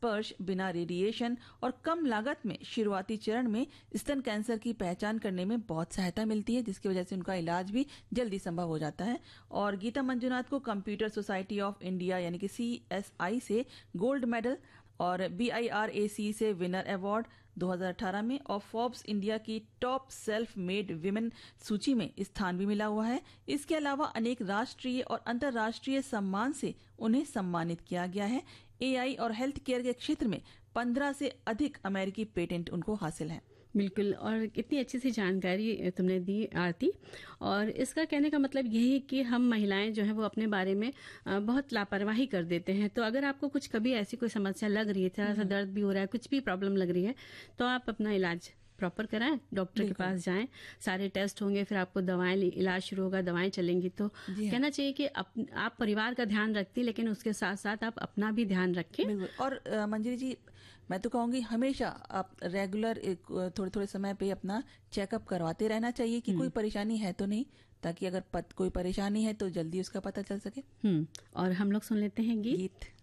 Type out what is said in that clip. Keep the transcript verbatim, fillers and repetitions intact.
स्पर्श, बिना रेडिएशन और कम लागत में शुरुआती चरण में स्तन कैंसर की पहचान करने में बहुत सहायता मिलती है, जिसकी वजह से उनका इलाज भी जल्दी संभव हो जाता है। और गीता मंजुनाथ को कंप्यूटर सोसाइटी ऑफ इंडिया यानी कि सी एस आई से गोल्ड मेडल और बी आई आर ए सी से विनर अवार्ड दो हज़ार अठारह में और फोर्ब्स इंडिया की टॉप सेल्फ मेड विमेन सूची में स्थान भी मिला हुआ है। इसके अलावा अनेक राष्ट्रीय और अंतर्राष्ट्रीय सम्मान से उन्हें सम्मानित किया गया है। ए आई और हेल्थ केयर के क्षेत्र में पंद्रह से अधिक अमेरिकी पेटेंट उनको हासिल हैं। बिल्कुल, और कितनी अच्छी सी जानकारी तुमने दी आरती। और इसका कहने का मतलब यही है कि हम महिलाएं जो है वो अपने बारे में बहुत लापरवाही कर देते हैं। तो अगर आपको कुछ कभी ऐसी कोई समस्या लग रही है, थोड़ा सा दर्द भी हो रहा है, कुछ भी प्रॉब्लम लग रही है, तो आप अपना इलाज प्रॉपर कराएं, डॉक्टर के पास जाएं, सारे टेस्ट होंगे, फिर आपको दवाएं, इलाज शुरू होगा, दवाएं चलेंगी। तो कहना चाहिए कि आप, आप परिवार का ध्यान रखती, लेकिन उसके साथ साथ आप अपना भी ध्यान रखें। और मंजरी जी, मैं तो कहूंगी हमेशा आप रेगुलर थोड़े थोड़े समय पे अपना चेकअप करवाते रहना चाहिए कि कोई परेशानी है तो नहीं, ताकि अगर पत, कोई परेशानी है तो जल्दी उसका पता चल सके। हम्म और हम लोग सुन लेते हैं गीत, गीत।